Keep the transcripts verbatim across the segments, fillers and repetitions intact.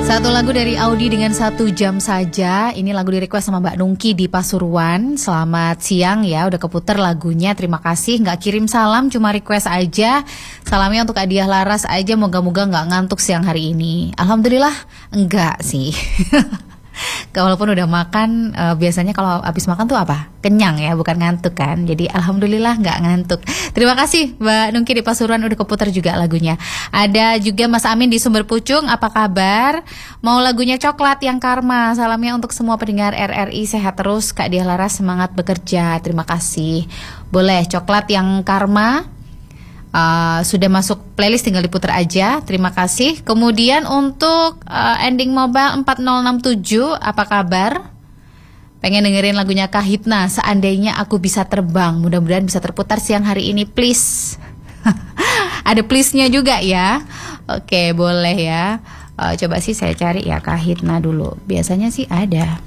Satu lagu dari Audi dengan satu jam saja. Ini lagu di request sama Mbak Nungki di Pasuruan. Selamat siang ya, udah keputer lagunya. Terima kasih, nggak kirim salam, cuma request aja. Salamnya untuk Adiah Laras aja, moga-moga nggak ngantuk siang hari ini. Alhamdulillah enggak sih. Walaupun udah makan, uh, biasanya kalau habis makan tuh apa? Kenyang ya, bukan ngantuk kan. Jadi alhamdulillah nggak ngantuk. Terima kasih Mbak Nungki di Pasuruan, udah keputar juga lagunya. Ada juga Mas Amin di Sumber Pucung, apa kabar? Mau lagunya Coklat yang Karma. Salamnya untuk semua pendengar R R I, sehat terus. Kak Diah Laras semangat bekerja. Terima kasih. Boleh Coklat yang Karma. Uh, sudah masuk playlist, tinggal diputar aja. Terima kasih. Kemudian untuk uh, ending mobile empat nol enam tujuh, apa kabar? Pengen dengerin lagunya Kahitna, Seandainya Aku Bisa Terbang. Mudah-mudahan bisa terputar siang hari ini, please. Ada please-nya juga ya. Oke, boleh ya. uh, Coba sih saya cari ya Kahitna dulu. Biasanya sih ada.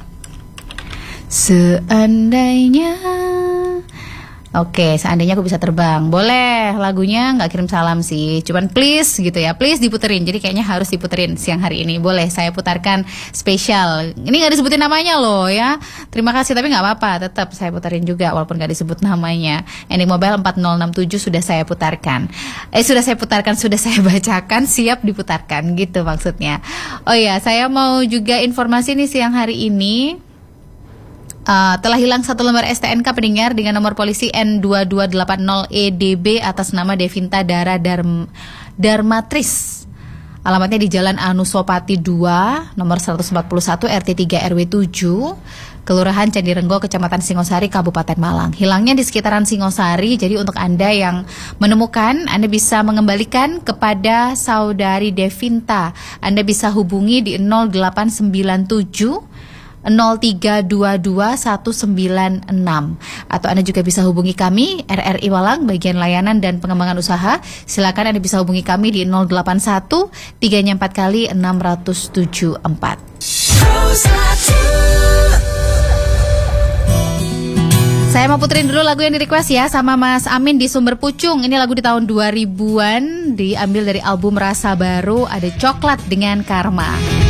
Seandainya, oke, seandainya aku bisa terbang. Boleh, lagunya nggak kirim salam sih, cuman please gitu ya, please diputerin. Jadi kayaknya harus diputerin siang hari ini. Boleh, saya putarkan spesial. Ini nggak disebutin namanya loh ya. Terima kasih, tapi nggak apa-apa, tetap saya puterin juga walaupun nggak disebut namanya. Ending mobile empat nol enam tujuh sudah saya putarkan. Eh sudah saya putarkan, sudah saya bacakan, siap diputarkan gitu maksudnya. Oh ya, saya mau juga informasi nih siang hari ini. Uh, telah hilang satu lembar S T N K pendengar dengan nomor polisi N dua dua delapan nol E D B atas nama Devinta Dara Darm, Darmatris. Alamatnya di Jalan Anusopati dua, nomor seratus empat puluh satu R T tiga R W tujuh, Kelurahan Candirenggo, Kecamatan Singosari, Kabupaten Malang. Hilangnya di sekitaran Singosari, jadi untuk Anda yang menemukan, Anda bisa mengembalikan kepada saudari Devinta. Anda bisa hubungi di nol delapan sembilan tujuh nol tiga dua dua satu sembilan enam, atau Anda juga bisa hubungi kami R R I Malang bagian layanan dan pengembangan usaha. Silakan Anda bisa hubungi kami di nol delapan satu tiga empat kali enam tujuh empat. Saya mau puterin dulu lagu yang di request ya sama Mas Amin di Sumber Pucung. Ini lagu di tahun dua ribuan, diambil dari album Rasa Baru, ada Coklat dengan Karma.